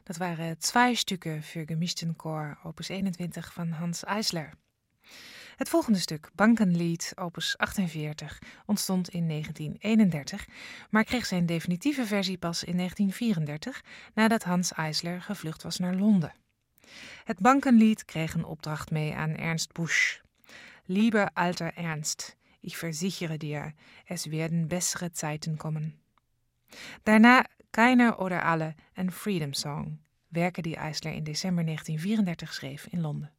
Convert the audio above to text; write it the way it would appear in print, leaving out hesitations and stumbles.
Dat waren Zwei Stücke für gemischten Chor, opus 21 van Hans Eisler. Het volgende stuk, Bankenlied, opus 48, ontstond in 1931, maar kreeg zijn definitieve versie pas in 1934, nadat Hans Eisler gevlucht was naar Londen. Het Bankenlied kreeg een opdracht mee aan Ernst Busch. Lieber alter Ernst, ich versichere dir, es werden bessere Zeiten kommen. Daarna Keiner oder Alle en Freedom Song, werken die Eisler in december 1934 schreef in Londen.